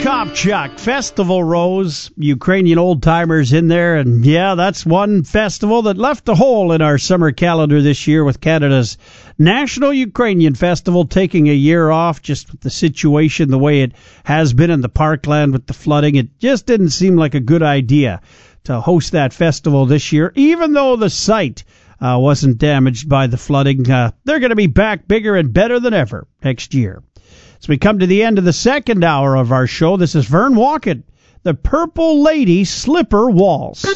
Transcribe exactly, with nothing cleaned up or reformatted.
Kopchak Festival, Rose. Ukrainian old-timers in there, and yeah, that's one festival that left a hole in our summer calendar this year with Canada's National Ukrainian Festival taking a year off just with the situation the way it has been in the Parkland with the flooding. It just didn't seem like a good idea to host that festival this year, even though the site uh, wasn't damaged by the flooding. Uh, they're going to be back bigger and better than ever next year. As we come to the end of the second hour of our show, this is Vern Walken, the Purple Lady Slipper Waltz.